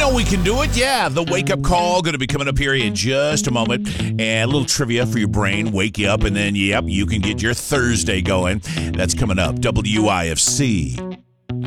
know we can do it. Yeah, the wake-up call going to be coming up here in just a moment. And a little trivia for your brain, wake you up, and then, yep, you can get your Thursday going. That's coming up. WIFC.